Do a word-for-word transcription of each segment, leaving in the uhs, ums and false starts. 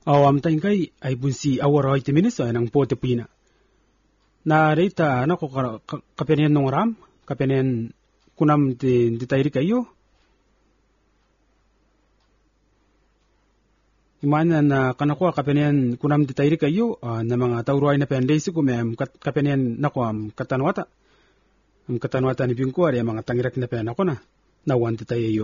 awam tangkai ay bunsi awaroy timinis ay nang pote pina na rita na ko kapenian nong ram kapenian kunam di di tayri kayo imana na kanako kapenian kunam di tayri kayo uh, na mga tawruay na pendesi ko mem kapenian nako am katanwata am katanwata ni bingko ari mga tangirak na pen ako na nawan di tayo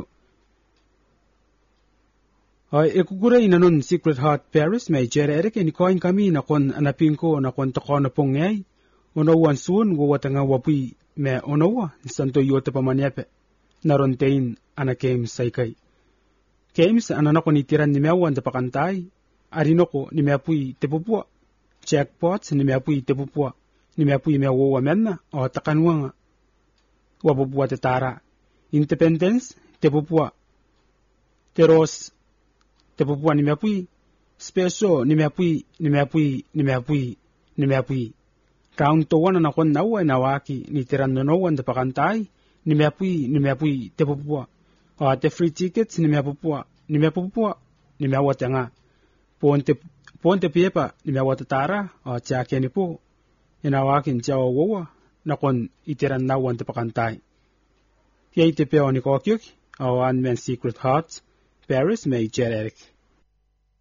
ay ekugura inanon Secret Heart Paris may jere erike ni koin kami na kon anapin ko na kon tako na pongay onawan sun guwatanga wapi me onawa santo yote pamanyape narontein anakem saikay Games ananako ni tiran ni mewan da pakantay arinoko ni meapui tepupua jackpots ni meapui tepupua ni meapui mewa menna o takanwanga wabupua tetara independence tepupua teros tepupua ni meapui special ni meapui ni meapui ni meapui ni meapui round to one na kon nawa na waki ni tiran no one da pakantay ni meapui ni meapui tepupua o te free tickets ni meapupua ni meapupua ni meawatanga ponte ponte piepa ni meawatatara o chake ni po ina wakin chawa wowa na kon itiran nawan te pakantay yai te peo ni kokyuk o an men Secret Heart Paris may Eric